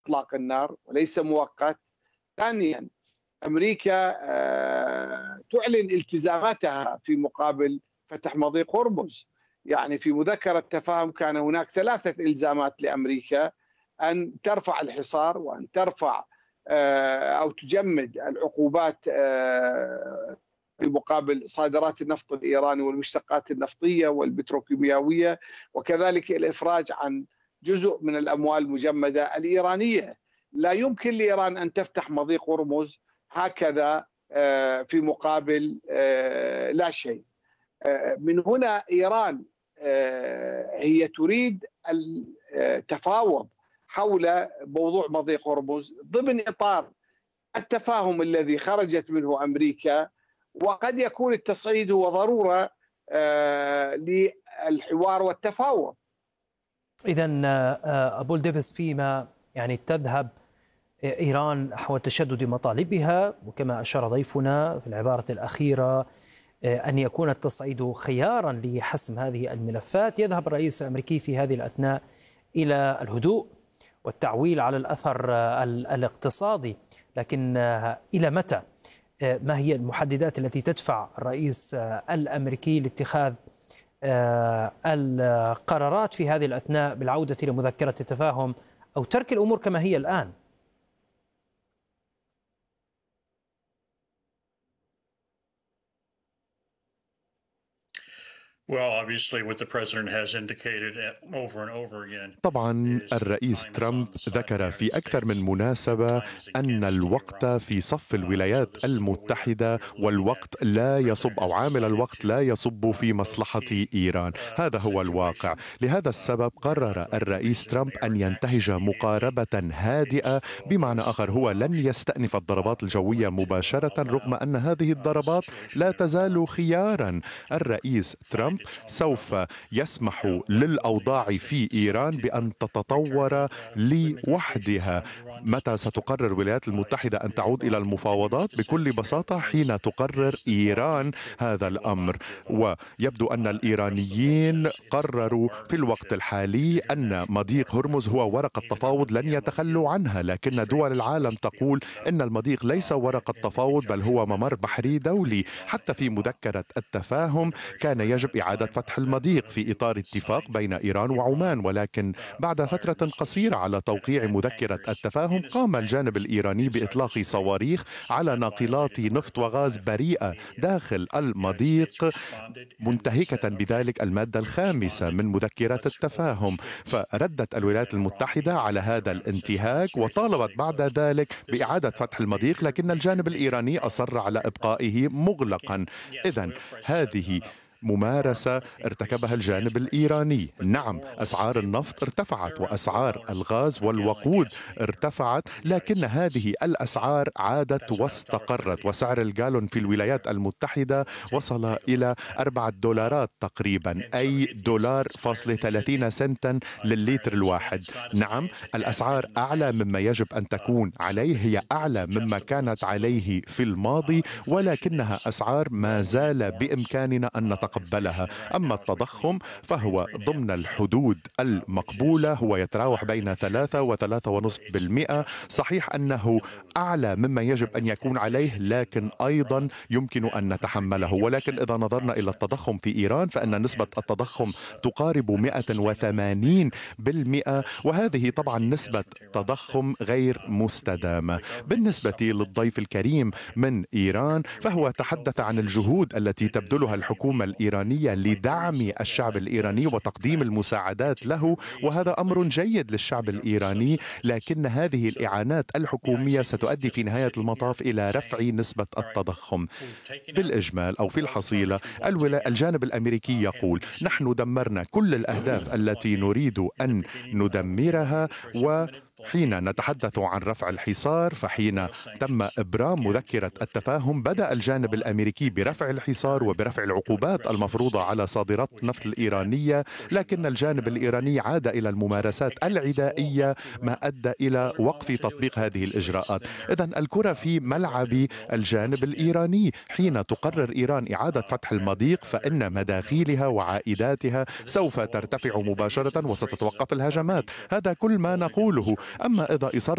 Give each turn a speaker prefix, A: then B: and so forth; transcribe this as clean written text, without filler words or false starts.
A: إطلاق النار وليس مؤقت. ثانيا، أمريكا تعلن التزاماتها في مقابل فتح مضيق هرمز. يعني في مذكرة تفاهم كان هناك 3 إلزامات لأمريكا: أن ترفع الحصار، وأن ترفع أو تجمد العقوبات في مقابل صادرات النفط الإيراني والمشتقات النفطية والبتروكيماوية، وكذلك الإفراج عن جزء من الأموال المجمدة الإيرانية. لا يمكن لإيران أن تفتح مضيق هرمز هكذا في مقابل لا شيء. من هنا إيران هي تريد التفاوض حول موضوع مضيق هرمز ضمن إطار التفاهم الذي خرجت منه أمريكا، وقد يكون التصعيد هو ضرورة للحوار والتفاوض.
B: إذن أبو ديفيس، فيما يعني تذهب إيران نحو تشدد مطالبها، وكما أشار ضيفنا في العبارة الأخيرة أن يكون التصعيد خيارا لحسم هذه الملفات، يذهب الرئيس الأمريكي في هذه الأثناء إلى الهدوء والتعويل على الأثر الاقتصادي. لكن إلى متى؟ ما هي المحددات التي تدفع الرئيس الأمريكي لاتخاذ القرارات في هذه الأثناء بالعودة إلى مذكرة التفاهم أو ترك الأمور كما هي الآن؟
C: طبعا الرئيس ترامب ذكر في أكثر من مناسبة أن الوقت في صف الولايات المتحدة، والوقت لا يصب أو عامل الوقت لا يصب في مصلحة إيران. هذا هو الواقع. لهذا السبب قرر الرئيس ترامب أن ينتهج مقاربة هادئة، بمعنى آخر هو لن يستأنف الضربات الجوية مباشرة، رغم أن هذه الضربات لا تزال خيارا. الرئيس ترامب سوف يسمح للأوضاع في إيران بأن تتطور لوحدها. متى ستقرر الولايات المتحدة أن تعود إلى المفاوضات؟ بكل بساطة حين تقرر إيران هذا الأمر. ويبدو أن الإيرانيين قرروا في الوقت الحالي أن مضيق هرمز هو ورقة تفاوض لن يتخلوا عنها، لكن دول العالم تقول أن المضيق ليس ورقة تفاوض بل هو ممر بحري دولي. حتى في مذكرة التفاهم كان يجب إعادة فتح المضيق في إطار اتفاق بين إيران وعمان، ولكن بعد فترة قصيرة على توقيع مذكرة التفاهم قام الجانب الإيراني بإطلاق صواريخ على ناقلات نفط وغاز بريئة داخل المضيق، منتهكة بذلك المادة الخامسة من مذكرة التفاهم. فردت الولايات المتحدة على هذا الانتهاك وطالبت بعد ذلك بإعادة فتح المضيق، لكن الجانب الإيراني أصر على إبقائه مغلقا. إذن هذه ممارسة ارتكبها الجانب الإيراني. نعم، أسعار النفط ارتفعت وأسعار الغاز والوقود ارتفعت، لكن هذه الأسعار عادت واستقرت، وسعر الجالون في الولايات المتحدة وصل إلى $4 تقريبا، أي $1.30 للليتر الواحد. نعم، الأسعار أعلى مما يجب أن تكون عليه، هي أعلى مما كانت عليه في الماضي، ولكنها أسعار ما زال بإمكاننا أن نتقبلها. أما التضخم فهو ضمن الحدود المقبولة، هو يتراوح بين 3 و3.5%. صحيح أنه أعلى مما يجب أن يكون عليه، لكن أيضا يمكن أن نتحمله. ولكن إذا نظرنا إلى التضخم في إيران فإن نسبة التضخم تقارب 180%، وهذه طبعا نسبة تضخم غير مستدامة. بالنسبة للضيف الكريم من إيران فهو تحدث عن الجهود التي تبذلها الحكومة الإيرانية لدعم الشعب الإيراني وتقديم المساعدات له، وهذا أمر جيد للشعب الإيراني، لكن هذه الإعانات الحكومية ستؤدي في نهاية المطاف إلى رفع نسبة التضخم. بالإجمال أو في الحصيلة الجانب الأمريكي يقول نحن دمرنا كل الأهداف التي نريد أن ندمرها، وحين نتحدث عن رفع الحصار فحين تم إبرام مذكرة التفاهم بدأ الجانب الأمريكي برفع الحصار وبرفع العقوبات المفروضة على صادرات النفط الإيرانية، لكن الجانب الإيراني عاد إلى الممارسات العدائية ما أدى إلى وقف تطبيق هذه الإجراءات. إذن الكرة في ملعب الجانب الإيراني. حين تقرر إيران إعادة فتح المضيق فإن مداخيلها وعائداتها سوف ترتفع مباشرة وستتوقف الهجمات. هذا كل ما نقوله. أما إذا